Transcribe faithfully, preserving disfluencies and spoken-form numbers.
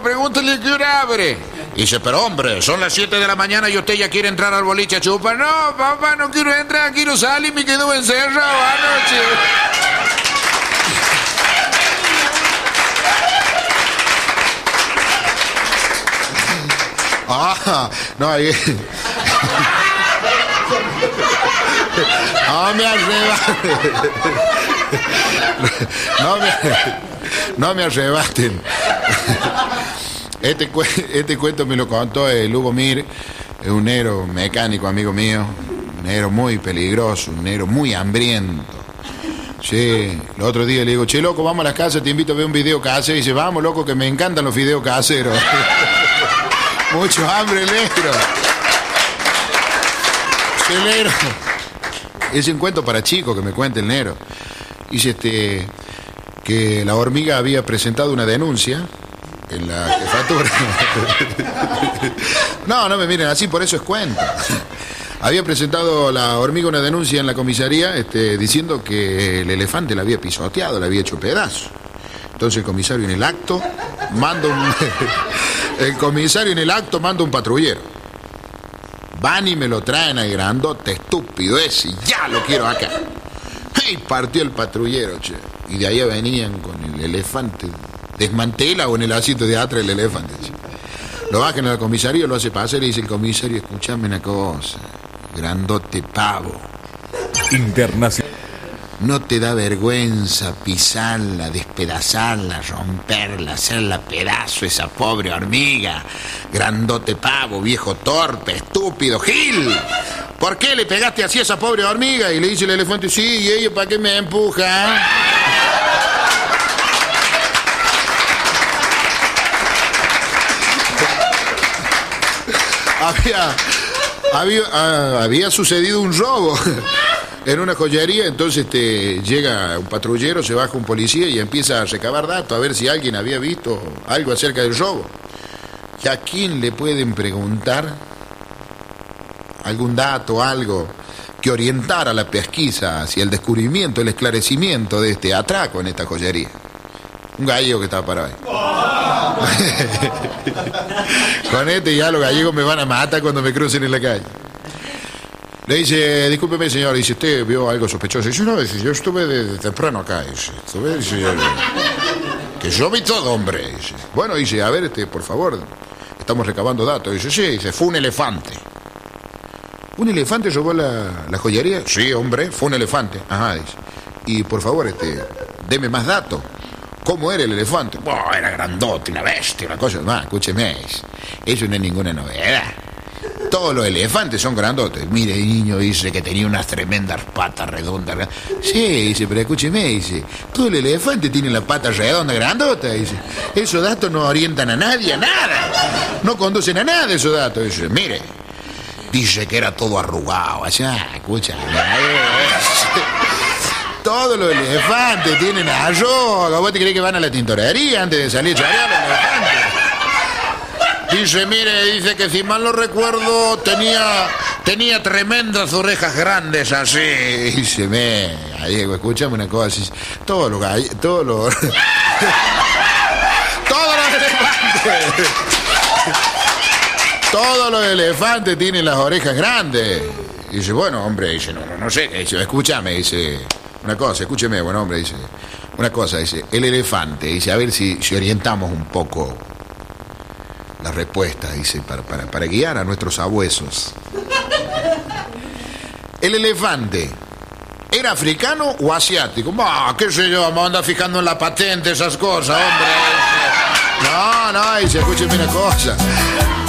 pregúntale que hora abre. Y dice, pero hombre, son las siete de la mañana y usted ya quiere entrar al boliche a chupar. No, papá, no quiero entrar, quiero salir, me quedo encerrado anoche. Ah, no, ahí... No me arrebaten. No me, no me arrebaten. Este, este cuento me lo contó el Hugo Mir, un negro mecánico, amigo mío. Un negro muy peligroso, un negro muy hambriento. Sí, el otro día le digo, che, loco, vamos a la casa, te invito a ver un video casero. Y dice, vamos, loco, que me encantan los videos caseros. Mucho hambre, el negro. El negro. Es un cuento para chicos que me cuenta el negro. Dice este, que la hormiga había presentado una denuncia en la jefatura. No, no me miren así, por eso es cuento. Había presentado la hormiga una denuncia en la comisaría este, diciendo que el elefante la había pisoteado, la había hecho pedazo. Entonces el comisario en el acto manda un... El comisario en el acto manda un patrullero. Van y me lo traen al grandote estúpido ese, ya lo quiero acá. Y partió el patrullero, che. Y de ahí venían con el elefante. Desmantela o en el asiento de atrás el elefante, che. Lo bajan al comisario, lo hace pasar y dice el comisario, escúchame una cosa, grandote pavo. Internacional. ¿No te da vergüenza pisarla, despedazarla, romperla, hacerla pedazo, esa pobre hormiga? Grandote pavo, viejo torpe, estúpido, gil. ¿Por qué le pegaste así a esa pobre hormiga? Y le dice el elefante, sí, ¿y ella para qué me empuja? había, había, ah, había sucedido un robo en una joyería. Entonces este, llega un patrullero, se baja un policía y empieza a recabar datos a ver si alguien había visto algo acerca del robo. ¿Y a quién le pueden preguntar algún dato, algo que orientara la pesquisa hacia el descubrimiento, el esclarecimiento de este atraco en esta joyería? Un gallego que estaba parado ahí. Con este ya los gallegos me van a matar cuando me crucen en la calle. Le dice, discúlpeme señor, dice, ¿usted vio algo sospechoso? Dice, no, dice, yo estuve desde temprano acá, dice, estuve, dice, yo, que yo vi todo, hombre, dice. Bueno, dice, a ver, este, por favor, estamos recabando datos. Dice, sí, dice, fue un elefante. ¿Un elefante robó la, la joyería? Sí, hombre, fue un elefante. Ajá, dice. Y por favor, este, deme más datos. ¿Cómo era el elefante? Oh, era grandote, una bestia, una cosa más. Escúcheme, eso no es ninguna novedad. Todos los elefantes son grandotes. Mire, el niño dice que tenía unas tremendas patas redondas. Sí, dice, pero escúcheme, dice, todo el elefante tiene la pata redonda, grandota, dice. Esos datos no orientan a nadie, a nada. No conducen a nada esos datos. Dice, mire, dice que era todo arrugado. Allá, escúchame. Todos los elefantes tienen arrugas. ¿Vos te crees que van a la tintorería antes de salir a chorear los elefantes? Dice, mire, dice que si mal no recuerdo tenía tenía tremendas orejas grandes así. Dice, me, Diego, escúchame una cosa. Todos los gallos, todos los... todos los elefantes. Todos los elefantes tienen las orejas grandes. Dice, bueno, hombre, dice, no, no, no sé. Dice, escúchame, dice... Una cosa, escúcheme, buen hombre, dice. Una cosa, dice, el elefante, dice, a ver si, si orientamos un poco la respuesta, dice, para, para, para guiar a nuestros sabuesos. El elefante, ¿era africano o asiático? Bah, qué sé yo, vamos a andar fijando en la patente, esas cosas, hombre. No, no, dice, escúcheme una cosa.